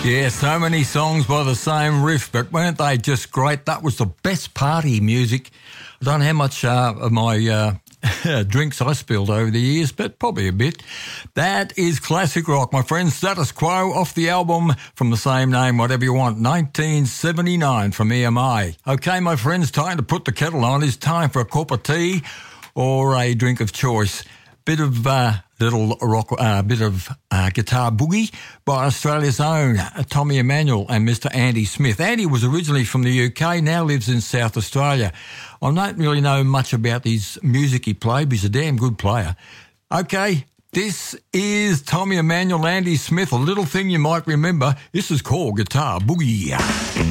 Yeah, so many songs by the same riff, but weren't they just great? That was the best party music. I don't know how much of my drinks I spilled over the years, but probably a bit. That is classic rock, my friends. Status Quo off the album from the same name, Whatever You Want, 1979 from EMI. Okay, my friends, time to put the kettle on. It's time for a cup of tea or a drink of choice. Bit of little rock, bit of guitar boogie by Australia's own Tommy Emmanuel and Mr. Andy Smith. Andy was originally from the UK, now lives in South Australia. I don't really know much about his music he played, but he's a damn good player. Okay, this is Tommy Emmanuel, Andy Smith, a little thing you might remember. This is called Guitar Boogie.